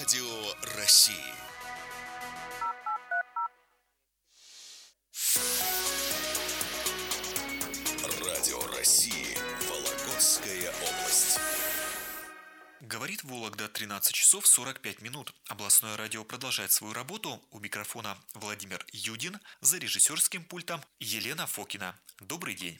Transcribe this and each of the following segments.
Радио России. Радио России. Вологодская область. Говорит Вологда, 13 часов 45 минут. Областное радио продолжает свою работу. У микрофона Владимир Юдин, за режиссерским пультом Елена Фокина. Добрый день.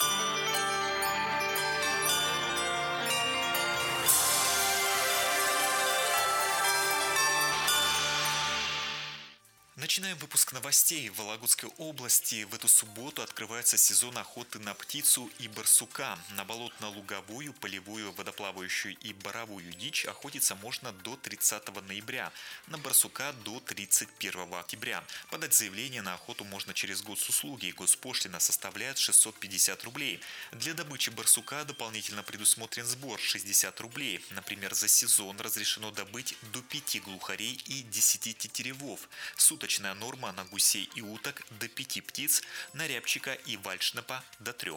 Начинаем выпуск новостей. В Вологодской области в эту субботу открывается сезон охоты на птицу и барсука. На болотно-луговую, полевую, водоплавающую и боровую дичь охотиться можно до 30 ноября, на барсука до 31 октября. Подать заявление на охоту можно через госуслуги. Госпошлина составляет 650 рублей. Для добычи барсука дополнительно предусмотрен сбор 60 рублей. Например, за сезон разрешено добыть до 5 глухарей и 10 тетеревов. Суточная норма на гусей и уток до 5 птиц, на рябчика и вальшнепа до 3.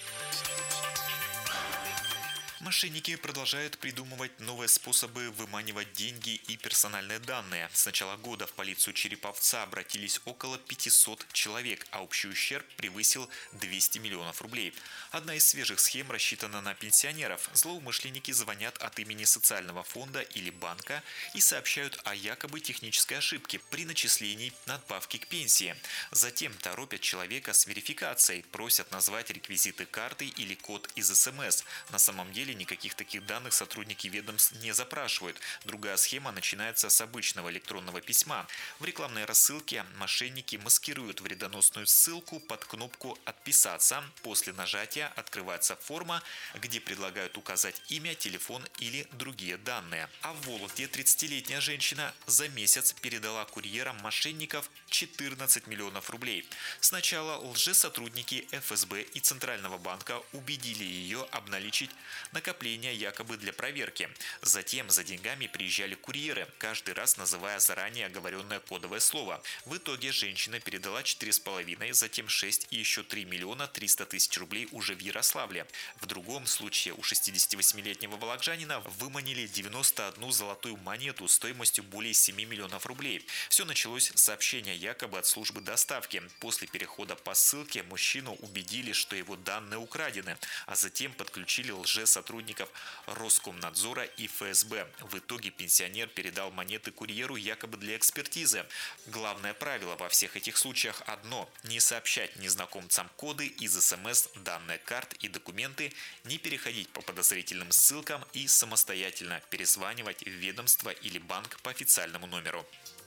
Мошенники продолжают придумывать новые способы выманивать деньги и персональные данные. С начала года в полицию Череповца обратились около 500 человек, а общий ущерб превысил 200 миллионов рублей. Одна из свежих схем рассчитана на пенсионеров. Злоумышленники звонят от имени социального фонда или банка и сообщают о якобы технической ошибке при начислении надбавки к пенсии. Затем торопят человека с верификацией, просят назвать реквизиты карты или код из СМС. На самом деле никаких таких данных сотрудники ведомств не запрашивают. Другая схема начинается с обычного электронного письма. В рекламной рассылке мошенники маскируют вредоносную ссылку под кнопку «Отписаться». После нажатия открывается форма, где предлагают указать имя, телефон или другие данные. А в Вологде 30-летняя женщина за месяц передала курьерам мошенников 14 миллионов рублей. Сначала лжесотрудники ФСБ и Центрального банка убедили ее обналичить накопления якобы для проверки. Затем за деньгами приезжали курьеры, каждый раз называя заранее оговоренное кодовое слово. В итоге женщина передала 4,5, затем 6 и еще 3 миллиона 300 тысяч рублей уже в Ярославле. В другом случае у 68-летнего волокжанина выманили 91 золотую монету стоимостью более 7 миллионов рублей. Все началось с сообщения якобы от службы доставки. После перехода по ссылке мужчину убедили, что его данные украдены, а затем подключили лжесотрудников Роскомнадзора и ФСБ. В итоге пенсионер передал монеты курьеру якобы для экспертизы. Главное правило во всех этих случаях одно – не сообщать незнакомцам коды из СМС, данные карт и документы, не переходить по подозрительным ссылкам и самостоятельно перезванивать в ведомство или банк по официальному номеру.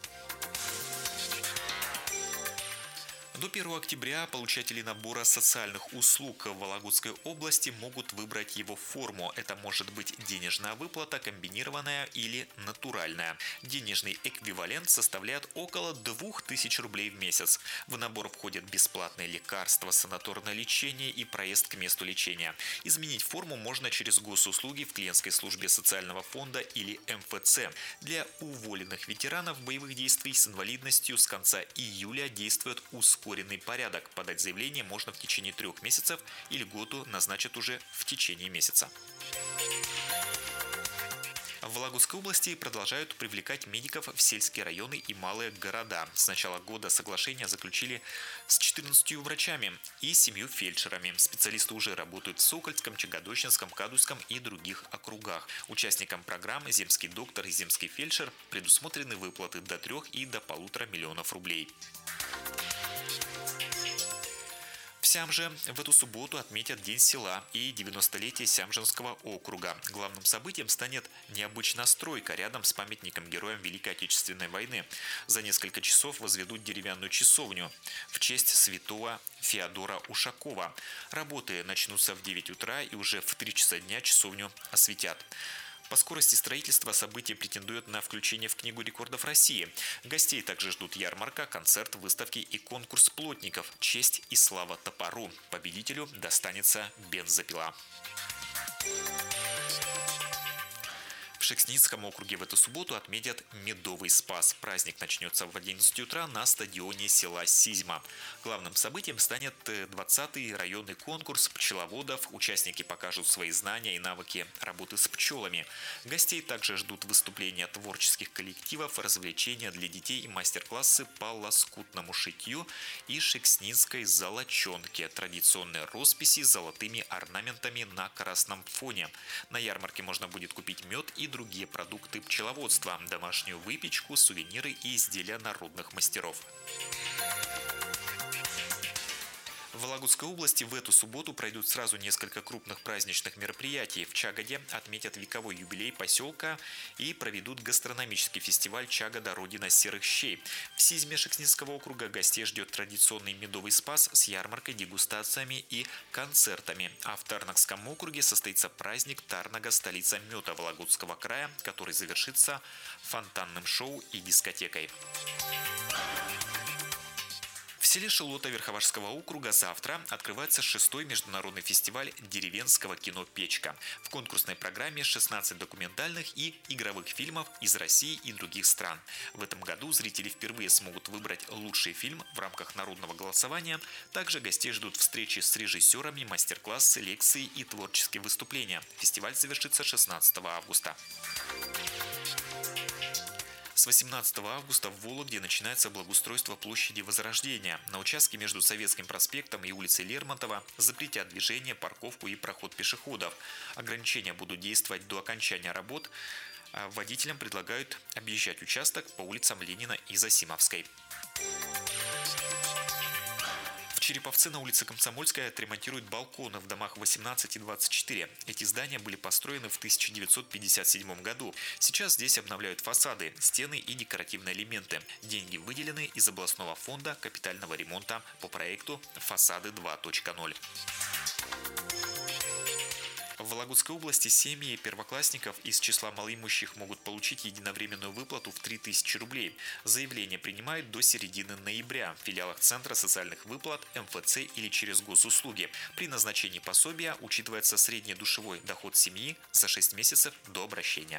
До 1 октября получатели набора социальных услуг в Вологодской области могут выбрать его форму. Это может быть денежная выплата, комбинированная или натуральная. Денежный эквивалент составляет около 2000 рублей в месяц. В набор входят бесплатные лекарства, санаторное лечение и проезд к месту лечения. Изменить форму можно через госуслуги в клиентской службе социального фонда или МФЦ. Для уволенных ветеранов боевых действий с инвалидностью с конца июля действует ускоренный порядок. Подать заявление можно в течение 3 месяцев и льготу назначат уже в течение месяца. В Вологодской области продолжают привлекать медиков в сельские районы и малые города. С начала года соглашение заключили с 14 врачами и 7 фельдшерами. Специалисты уже работают в Сокольском, Чагодочинском, Кадуйском и других округах. Участникам программы «Земский доктор» и «Земский фельдшер» предусмотрены выплаты до 3 и до 1,5 миллионов рублей. В Сямже в эту субботу отметят День села и 90-летие Сямжинского округа. Главным событием станет необычная стройка рядом с памятником героям Великой Отечественной войны. За несколько часов возведут деревянную часовню в честь святого Феодора Ушакова. Работы начнутся в 9 утра и уже в 3 часа дня часовню осветят. По скорости строительства событие претендует на включение в Книгу рекордов России. Гостей также ждут ярмарка, концерт, выставки и конкурс плотников «Честь и слава топору». Победителю достанется бензопила. В Шекснинском округе в эту субботу отметят Медовый Спас. Праздник начнется в 11 утра на стадионе села Сизьма. Главным событием станет 20-й районный конкурс пчеловодов. Участники покажут свои знания и навыки работы с пчелами. Гостей также ждут выступления творческих коллективов, развлечения для детей и мастер-классы по лоскутному шитью и шекснинской золоченке. Традиционные росписи с золотыми орнаментами на красном фоне. На ярмарке можно будет купить мед и другие продукты пчеловодства, домашнюю выпечку, сувениры и изделия народных мастеров. В Вологодской области в эту субботу пройдут сразу несколько крупных праздничных мероприятий. В Чагоде отметят вековой юбилей поселка и проведут гастрономический фестиваль «Чагода. Родина серых щей». В Сизьме Шекснинского округа гостей ждет традиционный Медовый Спас с ярмаркой, дегустациями и концертами. А в Тарнагском округе состоится праздник Тарнага, столица меда Вологодского края, который завершится фонтанным шоу и дискотекой. В селе Шелота Верховашского округа завтра открывается 6-й международный фестиваль деревенского кино «Печка». В конкурсной программе 16 документальных и игровых фильмов из России и других стран. В этом году зрители впервые смогут выбрать лучший фильм в рамках народного голосования. Также гостей ждут встречи с режиссерами, мастер-классы, лекции и творческие выступления. Фестиваль завершится 16 августа. С 18 августа в Вологде начинается благоустройство площади Возрождения. На участке между Советским проспектом и улицей Лермонтова запретят движение, парковку и проход пешеходов. Ограничения будут действовать до окончания работ. Водителям предлагают объезжать участок по улицам Ленина и Зосимовской. В Череповце на улице Комсомольская отремонтируют балконы в домах 18 и 24. Эти здания были построены в 1957 году. Сейчас здесь обновляют фасады, стены и декоративные элементы. Деньги выделены из областного фонда капитального ремонта по проекту «Фасады 2.0». В Вологодской области семьи первоклассников из числа малоимущих могут получить единовременную выплату в 3000 рублей. Заявление принимают до середины ноября в филиалах Центра социальных выплат, МФЦ или через госуслуги. При назначении пособия учитывается среднедушевой доход семьи за 6 месяцев до обращения.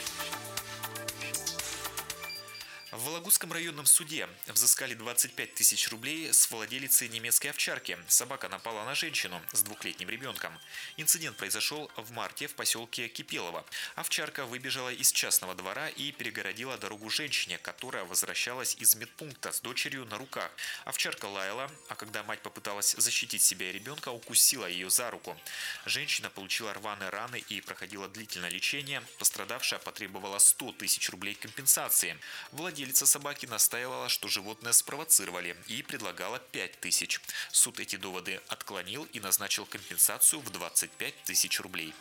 В Вологодском районном суде взыскали 25 тысяч рублей с владелицы немецкой овчарки. Собака напала на женщину с 2-летним ребенком. Инцидент произошел в марте в поселке Кипелово. Овчарка выбежала из частного двора и перегородила дорогу женщине, которая возвращалась из медпункта с дочерью на руках. Овчарка лаяла, а когда мать попыталась защитить себя и ребенка, укусила ее за руку. Женщина получила рваные раны и проходила длительное лечение. Пострадавшая потребовала 100 тысяч рублей компенсации. Владелица собаки настаивала, что животное спровоцировали, и предлагала 5000. Суд эти доводы отклонил и назначил компенсацию в 25 тысяч рублей.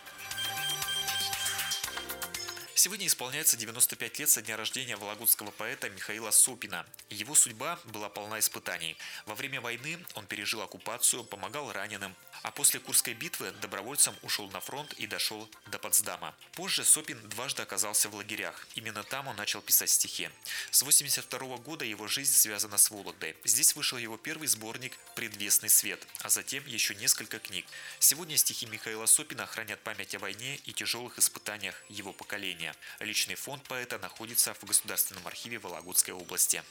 Сегодня исполняется 95 лет со дня рождения вологодского поэта Михаила Сопина. Его судьба была полна испытаний. Во время войны он пережил оккупацию, помогал раненым, а после Курской битвы добровольцем ушел на фронт и дошел до Потсдама. Позже Сопин дважды оказался в лагерях. Именно там он начал писать стихи. С 1982 года его жизнь связана с Вологдой. Здесь вышел его первый сборник «Предвестный свет», а затем еще несколько книг. Сегодня стихи Михаила Сопина хранят память о войне и тяжелых испытаниях его поколения. Личный фонд поэта находится в Государственном архиве Вологодской области.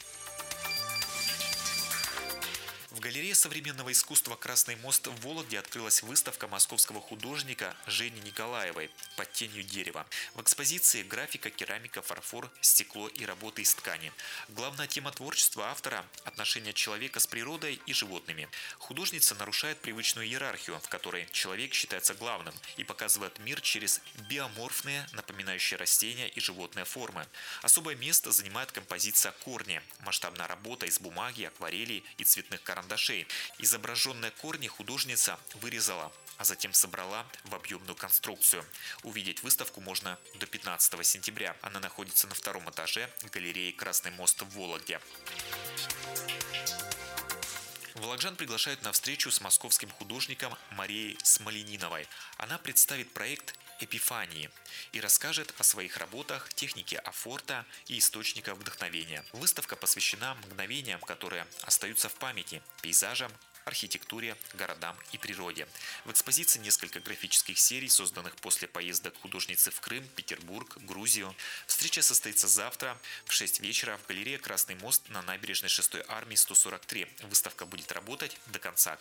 В галерее современного искусства «Красный мост» в Вологде открылась выставка московского художника Жени Николаевой «Под тенью дерева». В экспозиции графика, керамика, фарфор, стекло и работы из ткани. Главная тема творчества автора – отношения человека с природой и животными. Художница нарушает привычную иерархию, в которой человек считается главным, и показывает мир через биоморфные, напоминающие растения и животные формы. Особое место занимает композиция «Корни» – масштабная работа из бумаги, акварелей и цветных карандашей. Изображенные корни художница вырезала, а затем собрала в объемную конструкцию. Увидеть выставку можно до 15 сентября. Она находится на 2-м этаже галереи «Красный мост» в Вологде. Вологжан приглашают на встречу с московским художником Марией Смолениновой. Она представит проект «Эпифании» и расскажет о своих работах, технике афорта и источниках вдохновения. Выставка посвящена мгновениям, которые остаются в памяти, пейзажам архитектуре, городам и природе. В экспозиции несколько графических серий, созданных после поездок художницы в Крым, Петербург, Грузию. Встреча состоится завтра в 6 вечера в галерее «Красный мост» на набережной 6-й армии 143. Выставка будет работать до конца